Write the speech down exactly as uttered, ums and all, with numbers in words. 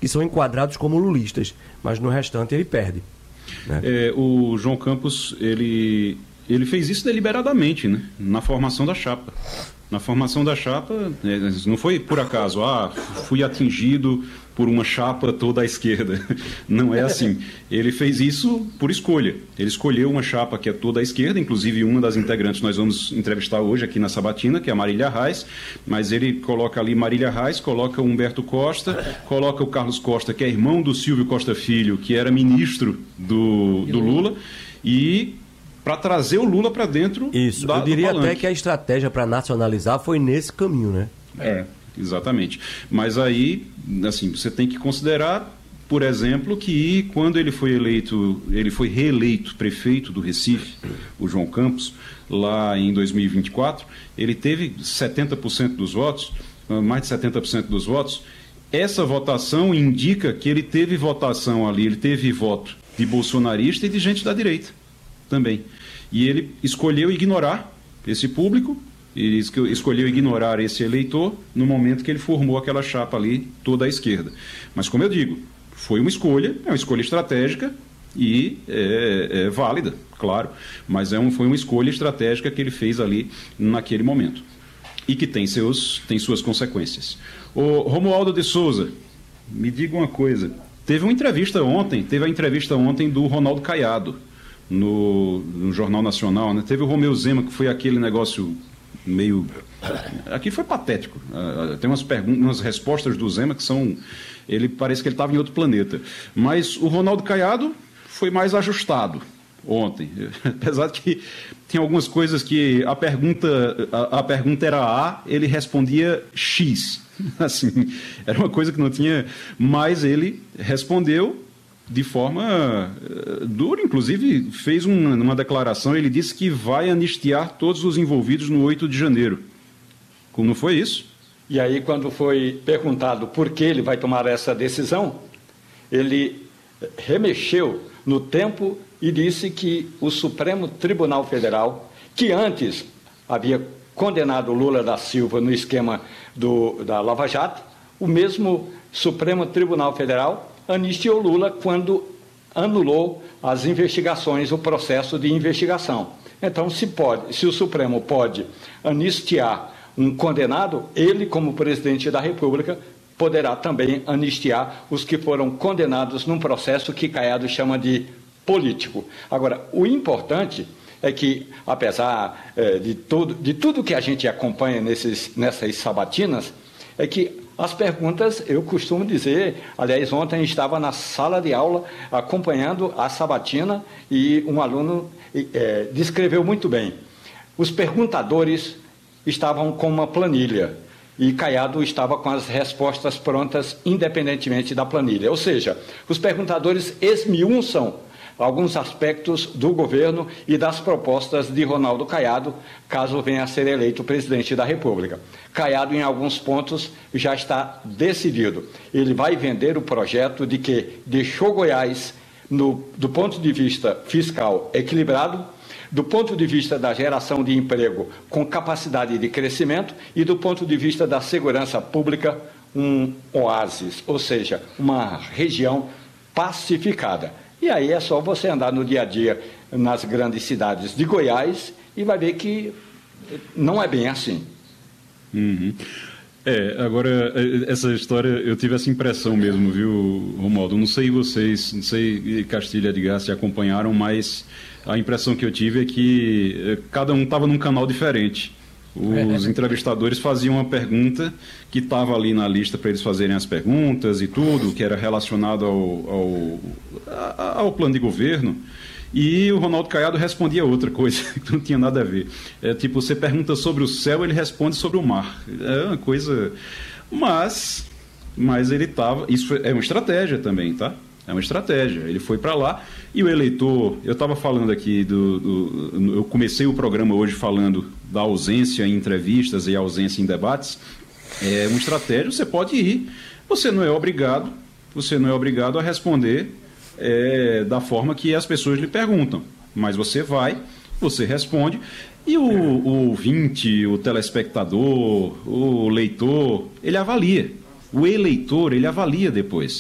que são enquadrados como lulistas, mas no restante ele perde. Né? É, o João Campos, ele, ele fez isso deliberadamente, né? Na formação da chapa. Na formação da chapa, não foi por acaso, ah, fui atingido por uma chapa toda à esquerda. Não é assim. Ele fez isso por escolha. Ele escolheu uma chapa que é toda à esquerda, inclusive uma das integrantes nós vamos entrevistar hoje aqui na Sabatina, que é a Marília Reis, mas ele coloca ali Marília Reis, coloca o Humberto Costa, coloca o Carlos Costa, que é irmão do Silvio Costa Filho, que era ministro do, do Lula, e para trazer o Lula para dentro. Isso, da, eu diria do até que a estratégia para nacionalizar foi nesse caminho, né? É, exatamente. Mas aí, assim, você tem que considerar, por exemplo, que quando ele foi eleito, ele foi reeleito prefeito do Recife, o João Campos, lá em dois mil e vinte e quatro, ele teve setenta por cento dos votos, mais de setenta por cento dos votos. Essa votação indica que ele teve votação ali, ele teve voto de bolsonarista e de gente da direita também. E ele escolheu ignorar esse público, ele escolheu ignorar esse eleitor no momento que ele formou aquela chapa ali toda à esquerda. Mas, como eu digo, foi uma escolha, é uma escolha estratégica e é, é válida, claro, mas é um, foi uma escolha estratégica que ele fez ali naquele momento e que tem, seus, tem suas consequências. O Romualdo de Souza, me diga uma coisa, teve uma entrevista ontem, teve a entrevista ontem do Ronaldo Caiado, No, no Jornal Nacional, né? Teve o Romeu Zema, que foi aquele negócio meio... Aqui foi patético. Uh, tem umas, pergun- umas respostas do Zema que são... Ele parece que ele estava em outro planeta. Mas o Ronaldo Caiado foi mais ajustado ontem. Apesar de que tem algumas coisas que a pergunta, a, a pergunta era A, ele respondia X. Assim, era uma coisa que não tinha... Mas ele respondeu de forma uh, dura, inclusive fez um, uma declaração, ele disse que vai anistiar todos os envolvidos no oito de janeiro. Como não foi isso? E aí, quando foi perguntado por que ele vai tomar essa decisão, ele remexeu no tempo e disse que o Supremo Tribunal Federal, que antes havia condenado Lula da Silva no esquema do, da Lava Jato, o mesmo Supremo Tribunal Federal anistiou Lula quando anulou as investigações, o processo de investigação. Então, se, pode, se o Supremo pode anistiar um condenado, ele, como presidente da República, poderá também anistiar os que foram condenados num processo que Caiado chama de político. Agora, o importante é que, apesar eh, de, tudo, de tudo que a gente acompanha nesses, nessas sabatinas, é que as perguntas, eu costumo dizer, aliás, ontem estava na sala de aula acompanhando a sabatina e um aluno é, descreveu muito bem. Os perguntadores estavam com uma planilha e Caiado estava com as respostas prontas independentemente da planilha. Ou seja, os perguntadores esmiuçam alguns aspectos do governo e das propostas de Ronaldo Caiado, caso venha a ser eleito presidente da República. Caiado, em alguns pontos, já está decidido. Ele vai vender o projeto de que deixou Goiás, no, do ponto de vista fiscal, equilibrado, do ponto de vista da geração de emprego com capacidade de crescimento e do ponto de vista da segurança pública, um oásis, ou seja, uma região pacificada. E aí é só você andar no dia a dia nas grandes cidades de Goiás e vai ver que não é bem assim. Uhum. É, agora, essa história, eu tive essa impressão mesmo, viu, Romualdo? Não sei vocês, não sei Castilho e Edgar se acompanharam, mas a impressão que eu tive é que cada um estava num canal diferente. Os entrevistadores faziam uma pergunta que estava ali na lista para eles fazerem as perguntas e tudo, que era relacionado ao, ao, ao plano de governo, e o Ronaldo Caiado respondia outra coisa, que não tinha nada a ver. É, tipo, você pergunta sobre o céu, ele responde sobre o mar. É uma coisa... Mas, mas ele estava... Isso é uma estratégia também, tá? É uma estratégia. Ele foi para lá e o eleitor... Eu estava falando aqui, do, do, eu comecei o programa hoje falando da ausência em entrevistas e ausência em debates. É uma estratégia, você pode ir. Você não é obrigado, você não é obrigado a responder é, da forma que as pessoas lhe perguntam. Mas você vai, você responde, e o, o ouvinte, o telespectador, o leitor, ele avalia. O eleitor, ele avalia depois.